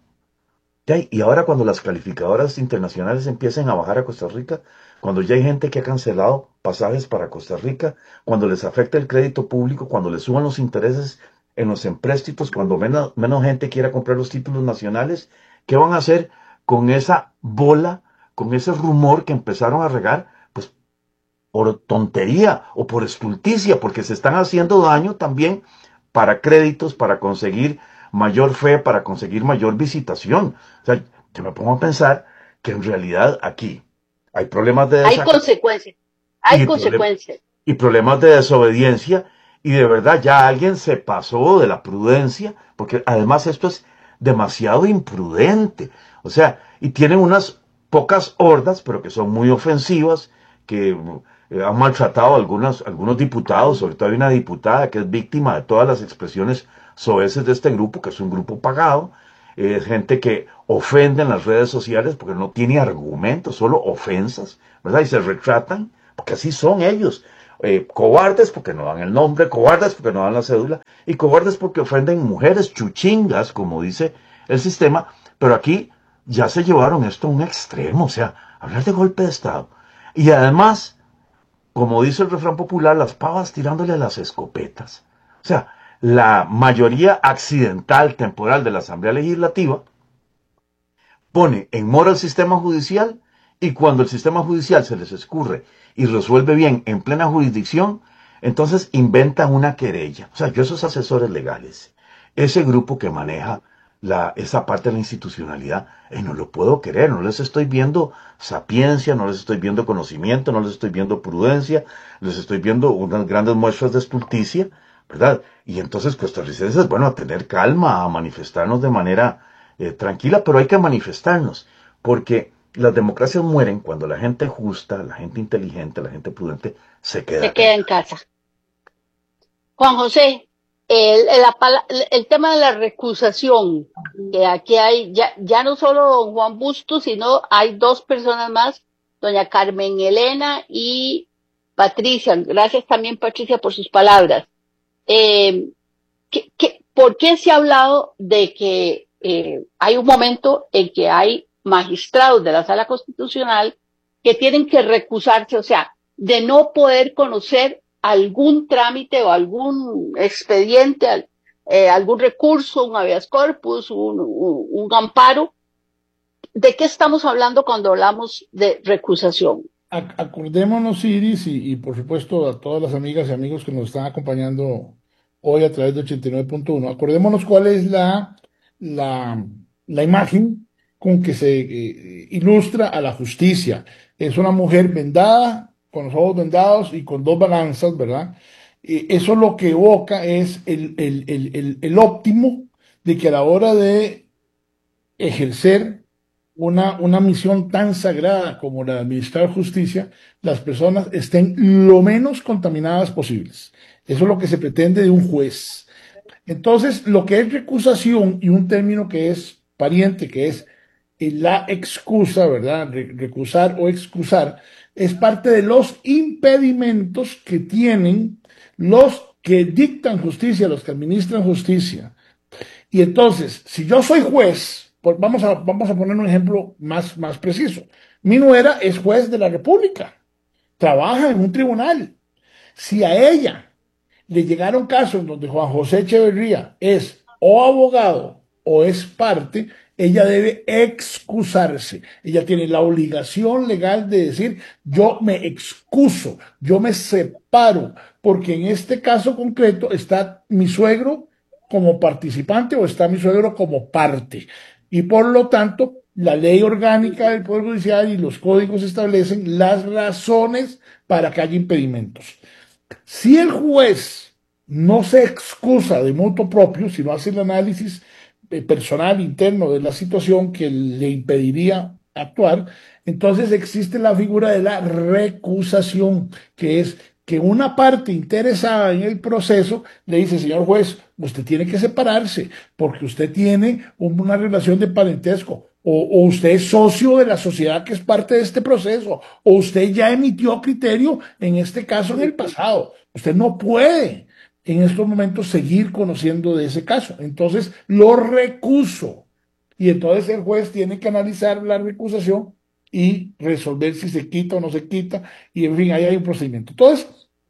Y ahora cuando las calificadoras internacionales empiecen a bajar a Costa Rica, cuando ya hay gente que ha cancelado pasajes para Costa Rica, cuando les afecta el crédito público, cuando les suban los intereses en los empréstitos, cuando menos, menos gente quiera comprar los títulos nacionales, ¿qué van a hacer con esa bola, con ese rumor que empezaron a regar? Pues por tontería o por estulticia, porque se están haciendo daño también para créditos, para conseguir mayor fe, para conseguir mayor visitación. O sea, yo me pongo a pensar que en realidad aquí hay problemas de hay consecuencias, hay y consecuencias. Problem y problemas de desobediencia, y de verdad ya alguien se pasó de la prudencia, porque además esto es demasiado imprudente. O sea, y tienen unas pocas hordas, pero que son muy ofensivas, que eh, han maltratado a algunos, algunos diputados. Sobre todo hay una diputada que es víctima de todas las expresiones soeces de este grupo, que es un grupo pagado. Es eh, gente que ofende en las redes sociales porque no tiene argumentos, solo ofensas, ¿verdad? Y se retratan, porque así son ellos. Eh, cobardes porque no dan el nombre, cobardes porque no dan la cédula, y cobardes porque ofenden mujeres chuchingas, como dice el sistema. Pero aquí ya se llevaron esto a un extremo, o sea, hablar de golpe de Estado. Y además, como dice el refrán popular, las pavas tirándole a las escopetas. O sea, la mayoría accidental temporal de la Asamblea Legislativa pone en mora el sistema judicial, y cuando el sistema judicial se les escurre y resuelve bien en plena jurisdicción, entonces inventan una querella. O sea, yo esos asesores legales, ese grupo que maneja la, esa parte de la institucionalidad, eh, no lo puedo querer, no les estoy viendo sapiencia, no les estoy viendo conocimiento, no les estoy viendo prudencia, les estoy viendo unas grandes muestras de estulticia, ¿verdad? Y entonces costarricenses, bueno, a tener calma, a manifestarnos de manera eh, tranquila, pero hay que manifestarnos, porque las democracias mueren cuando la gente justa, la gente inteligente, la gente prudente se queda, se queda en casa. Juan José, el, el, el tema de la recusación, que aquí hay, ya, ya no solo don Juan Bustos, sino hay dos personas más, doña Carmen Elena y Patricia. Gracias también, Patricia, por sus palabras. Eh, ¿qué, qué, ¿Por qué se ha hablado de que eh, hay un momento en que hay magistrados de la Sala Constitucional que tienen que recusarse, o sea, de no poder conocer algún trámite o algún expediente, eh, algún recurso, un habeas corpus, un, un, un amparo? ¿De qué estamos hablando cuando hablamos de recusación? Acordémonos, Iris, y, y por supuesto a todas las amigas y amigos que nos están acompañando hoy a través de ochenta y nueve punto uno, acordémonos cuál es la, la, la imagen con que se eh, ilustra a la justicia. Es una mujer vendada, con los ojos vendados y con dos balanzas, ¿verdad? Eh, eso lo que evoca es el, el, el, el, el óptimo de que a la hora de ejercer una, una misión tan sagrada como la de administrar justicia, las personas estén lo menos contaminadas posibles. Eso es lo que se pretende de un juez. Entonces, lo que es recusación y un término que es pariente, que es la excusa, ¿verdad? Recusar o excusar, es parte de los impedimentos que tienen los que dictan justicia, los que administran justicia. Y entonces, si yo soy juez, pues vamos a, vamos a poner un ejemplo más, más preciso. Mi nuera es juez de la República, trabaja en un tribunal. Si a ella le llegaron casos en donde Juan José Echeverría es o abogado o es parte, ella debe excusarse. Ella tiene la obligación legal de decir, yo me excuso, yo me separo, porque en este caso concreto está mi suegro como participante o está mi suegro como parte. Y por lo tanto, la ley orgánica del Poder Judicial y los códigos establecen las razones para que haya impedimentos. Si el juez no se excusa de motu propio, sino hace el análisis personal interno de la situación que le impediría actuar, entonces existe la figura de la recusación, que es que una parte interesada en el proceso le dice, señor juez, usted tiene que separarse porque usted tiene una relación de parentesco, o, o usted es socio de la sociedad que es parte de este proceso, o usted ya emitió criterio en este caso en el pasado. Usted no puede en estos momentos seguir conociendo de ese caso. Entonces lo recuso. Y entonces el juez tiene que analizar la recusación y resolver si se quita o no se quita. Y en fin, ahí hay un procedimiento. Entonces,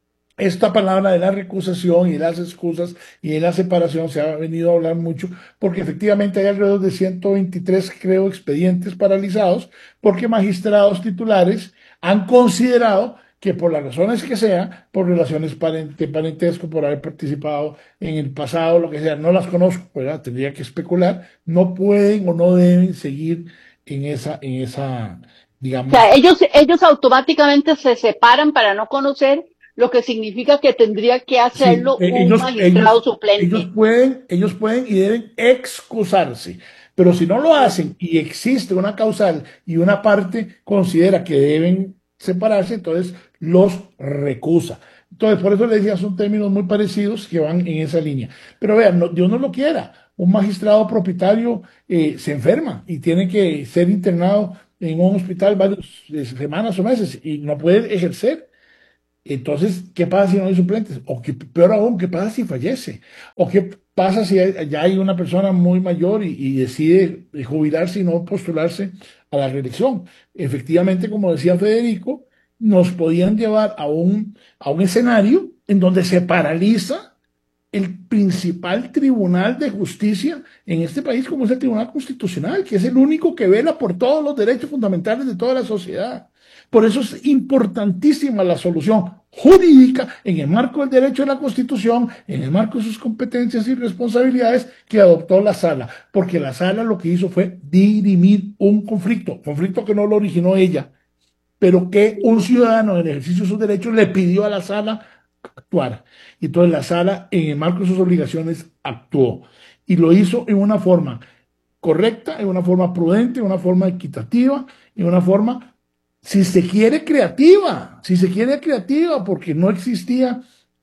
esta palabra de la recusación y las excusas y de la separación se ha venido a hablar mucho porque efectivamente hay alrededor de ciento veintitrés, creo, expedientes paralizados porque magistrados titulares han considerado que por las razones que sea, por relaciones de parentesco, por haber participado en el pasado, lo que sea, no las conozco, ¿verdad? Tendría que especular, no pueden o no deben seguir en esa, en esa, digamos. O sea, ellos, ellos automáticamente se separan para no conocer, lo que significa que tendría que hacerlo sí, un ellos, magistrado ellos, suplente. Ellos pueden, ellos pueden y deben excusarse. Pero si no lo hacen y existe una causal y una parte considera que deben separarse, entonces los recusa. Entonces, por eso le decía, son términos muy parecidos que van en esa línea. Pero vean, no, Dios no lo quiera. Un magistrado propietario eh, se enferma y tiene que ser internado en un hospital varias semanas o meses y no puede ejercer. Entonces, ¿qué pasa si no hay suplentes? O que, peor aún, ¿qué pasa si fallece? ¿O qué pasa si hay, ya hay una persona muy mayor y, y decide jubilarse y no postularse a la reelección? Efectivamente, como decía Federico, nos podían llevar a un, a un escenario en donde se paraliza el principal tribunal de justicia en este país, como es el Tribunal Constitucional, que es el único que vela por todos los derechos fundamentales de toda la sociedad. Por eso es importantísima la solución jurídica en el marco del derecho de la Constitución, en el marco de sus competencias y responsabilidades que adoptó la Sala, porque la Sala lo que hizo fue dirimir un conflicto, conflicto que no lo originó ella, pero que un ciudadano en ejercicio de sus derechos le pidió a la Sala actuar. Y entonces la Sala, en el marco de sus obligaciones, actuó. Y lo hizo en una forma correcta, en una forma prudente, en una forma equitativa, en una forma, si se quiere, creativa, si se quiere creativa, porque no existía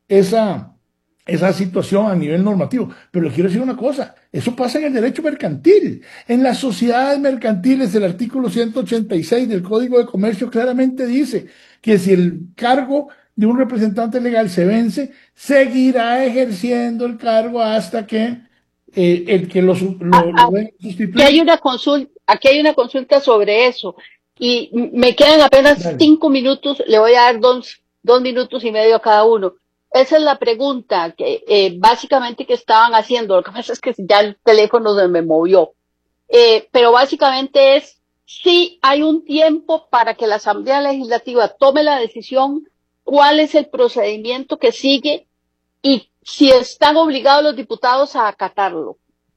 esa, esa situación a nivel normativo. Pero le quiero decir una cosa, eso pasa en el derecho mercantil. En las sociedades mercantiles, el artículo ciento ochenta y seis del Código de Comercio claramente dice que si el cargo de un representante legal se vence, seguirá ejerciendo el cargo hasta que eh, el que lo, lo, ah, lo venga a sustituir. Aquí hay una consulta, aquí hay una consulta sobre eso. Y me quedan apenas Dale. cinco minutos, le voy a dar dos, dos minutos y medio a cada uno. Esa es la pregunta que eh, básicamente que estaban haciendo. Lo que pasa es que ya el teléfono se me movió. Eh, pero básicamente es si hay un tiempo para que la Asamblea Legislativa tome la decisión, cuál es el procedimiento que sigue y si están obligados los diputados a acatarlo.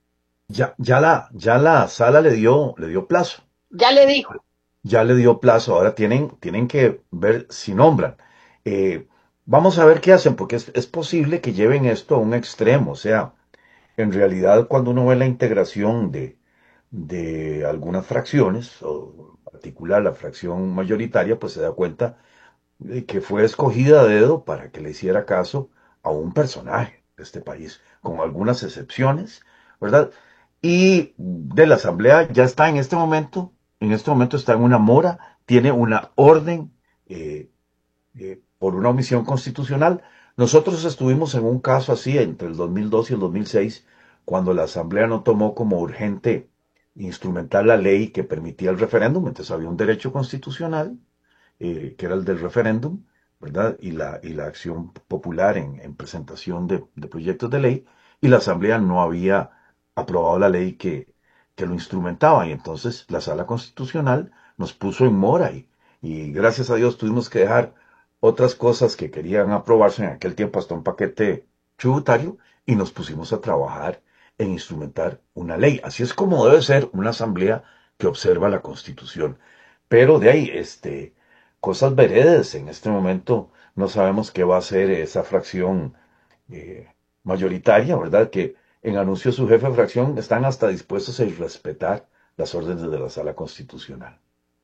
Ya, ya la, ya la sala le dio, le dio plazo. Ya le dijo. Ya le dio plazo. Ahora tienen, tienen que ver si nombran. Eh, vamos a ver qué hacen, porque es, es posible que lleven esto a un extremo. O sea, en realidad, cuando uno ve la integración de, de algunas fracciones, o en particular la fracción mayoritaria, pues se da cuenta de que fue escogida a dedo para que le hiciera caso a un personaje de este país, con algunas excepciones, ¿verdad? Y de la Asamblea ya está en este momento, en este momento está en una mora, tiene una orden eh, eh, por una omisión constitucional. Nosotros estuvimos en un caso así entre el dos mil dos y el dos mil seis, cuando la Asamblea no tomó como urgente instrumentar la ley que permitía el referéndum, entonces había un derecho constitucional, eh, que era el del referéndum, ¿verdad? Y la, y la acción popular en, en presentación de, de, proyectos de ley, y la Asamblea no había aprobado la ley que, que lo instrumentaba, y entonces la Sala Constitucional nos puso en mora, y, y gracias a Dios tuvimos que dejar otras cosas que querían aprobarse en aquel tiempo hasta un paquete tributario, y nos pusimos a trabajar en instrumentar una ley. Así es como debe ser una asamblea que observa la Constitución. Pero de ahí, este, cosas veredes, en este momento no sabemos qué va a hacer esa fracción eh, mayoritaria, ¿verdad? Que en anuncio de su jefe de fracción están hasta dispuestos a irrespetar las órdenes de la Sala Constitucional.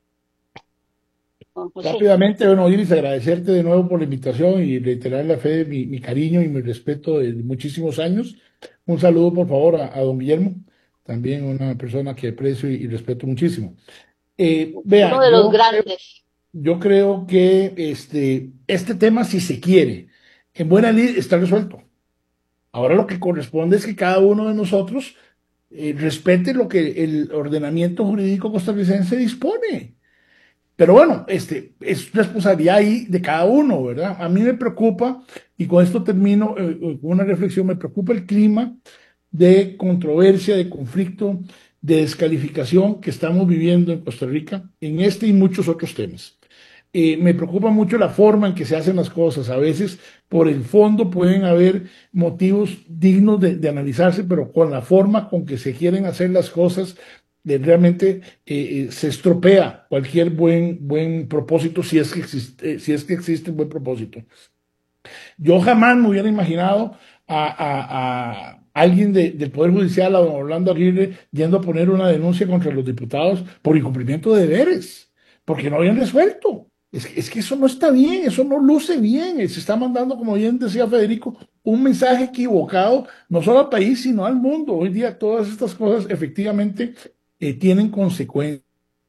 Rápidamente, bueno, Iris, agradecerte de nuevo por la invitación y reiterar la fe, mi, mi cariño y mi respeto de muchísimos años. Un saludo, por favor, a, a don Guillermo, también una persona que aprecio y, y respeto muchísimo. Eh, vea, Uno de los yo, grandes. yo creo que este, este tema, si se quiere, en buena lid está resuelto. Ahora lo que corresponde es que cada uno de nosotros eh, respete lo que el ordenamiento jurídico costarricense dispone. Pero bueno, este, es responsabilidad ahí de cada uno, ¿verdad? A mí me preocupa, y con esto termino eh, una reflexión, me preocupa el clima de controversia, de conflicto, de descalificación que estamos viviendo en Costa Rica en este y muchos otros temas. Eh, me preocupa mucho la forma en que se hacen las cosas. A veces por el fondo pueden haber motivos dignos de, de analizarse, pero con la forma con que se quieren hacer las cosas, de realmente eh, eh, se estropea cualquier buen, buen propósito, si es que existe, eh, si es que existe un buen propósito. Yo jamás me hubiera imaginado a, a, a alguien de, del Poder Judicial, a don Orlando Aguirre, yendo a poner una denuncia contra los diputados por incumplimiento de deberes, porque no habían resuelto. Es que, es que eso no está bien, eso no luce bien. Se está mandando, como bien decía Federico, un mensaje equivocado, no solo al país, sino al mundo. Hoy día todas estas cosas efectivamente eh, tienen consecuencias.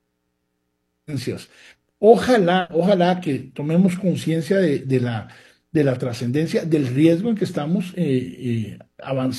Ojalá, ojalá que tomemos conciencia de, de la, de la trascendencia, del riesgo en que estamos eh, eh, avanzando.